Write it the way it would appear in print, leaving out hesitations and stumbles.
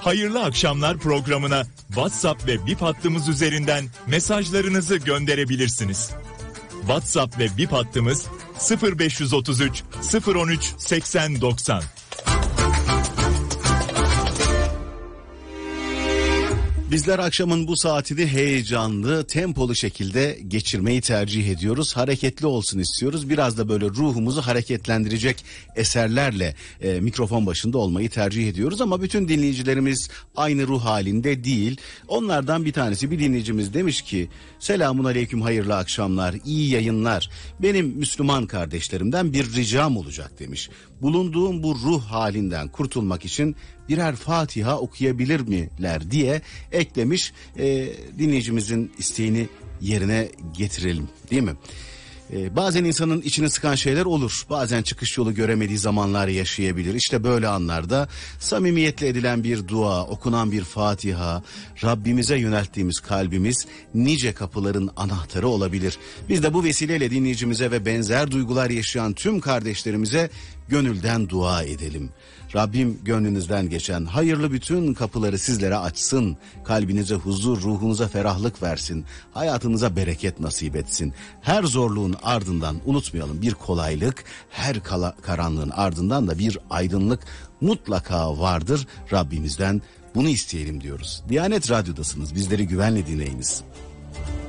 Hayırlı Akşamlar programına WhatsApp ve Bip hattımız üzerinden mesajlarınızı gönderebilirsiniz. WhatsApp ve Bip hattımız 0533 013 80 90. Bizler akşamın bu saatini heyecanlı, tempolu şekilde geçirmeyi tercih ediyoruz. Hareketli olsun istiyoruz. Biraz da böyle ruhumuzu hareketlendirecek eserlerle mikrofon başında olmayı tercih ediyoruz. Ama bütün dinleyicilerimiz aynı ruh halinde değil. Onlardan bir tanesi, bir dinleyicimiz demiş ki: selamun aleyküm, hayırlı akşamlar, iyi yayınlar. Benim Müslüman kardeşlerimden bir ricam olacak demiş. Bulunduğum bu ruh halinden kurtulmak için birer Fatiha okuyabilir miler diye eklemiş. Dinleyicimizin isteğini yerine getirelim, değil mi? Bazen insanın içini sıkan şeyler olur. Bazen çıkış yolu göremediği zamanlar yaşayabilir. İşte böyle anlarda samimiyetle edilen bir dua, okunan bir Fatiha, Rabbimize yönelttiğimiz kalbimiz nice kapıların anahtarı olabilir. Biz de bu vesileyle dinleyicimize ve benzer duygular yaşayan tüm kardeşlerimize gönülden dua edelim. Rabbim gönlünüzden geçen hayırlı bütün kapıları sizlere açsın. Kalbinize huzur, ruhunuza ferahlık versin. Hayatınıza bereket nasip etsin. Her zorluğun ardından unutmayalım bir kolaylık, her karanlığın ardından da bir aydınlık mutlaka vardır. Rabbimizden bunu isteyelim diyoruz. Diyanet Radyo'dasınız. Bizleri güvenle dinleyiniz.